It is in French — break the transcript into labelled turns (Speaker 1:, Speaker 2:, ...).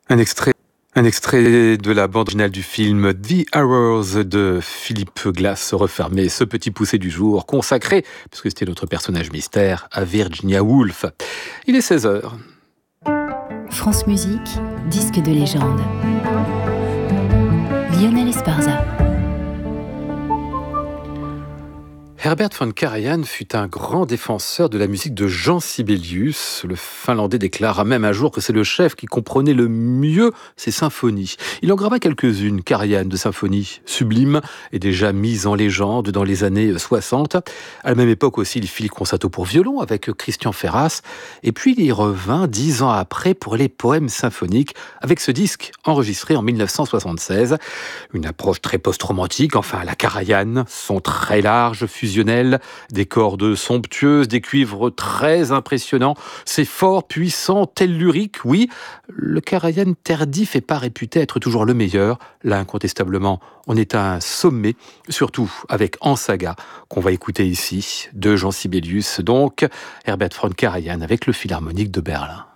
Speaker 1: Un extrait, un extrait de la bande originale du film The Hours de Philippe Glass refermé, ce petit poussé du jour consacré, puisque c'était notre personnage mystère, à Virginia Woolf. Il est 16h.
Speaker 2: France Musique, disque de légende. Lionel Esparza.
Speaker 1: Herbert von Karajan fut un grand défenseur de la musique de Jean Sibelius. Le Finlandais déclara même un jour que c'est le chef qui comprenait le mieux ses symphonies. Il en grava quelques-unes, Karajan, de symphonies sublimes et déjà mises en légende dans les années 60. À la même époque aussi, il fit le concerto pour violon avec Christian Ferras. Et puis il y revint 10 ans après pour les poèmes symphoniques avec ce disque enregistré en 1976. Une approche très post-romantique, enfin à la Karajan, son très large fusionnel, des cordes somptueuses, des cuivres très impressionnants, c'est fort, puissant, tellurique, oui. Le Karajan tardif n'est pas réputé être toujours le meilleur. Là, incontestablement, on est à un sommet, surtout avec En Saga, qu'on va écouter ici, de Jean Sibelius, donc Herbert von Karajan avec le Philharmonique de Berlin.